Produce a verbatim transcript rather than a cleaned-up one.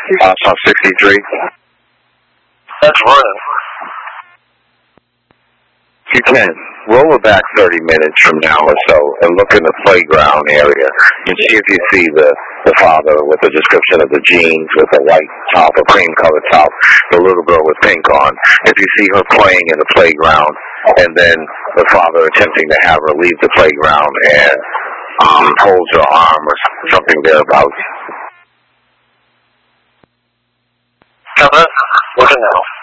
Uh, on sixty-three. That's running. You can roll it back thirty minutes from now or so and look in the playground area and see if you see the, the father with the description of the jeans with a white top, a cream-colored top, the little girl with pink on. If you see her playing in the playground and then the father attempting to have her leave the playground and um, holds her arm or something thereabouts. Cover. Looking now.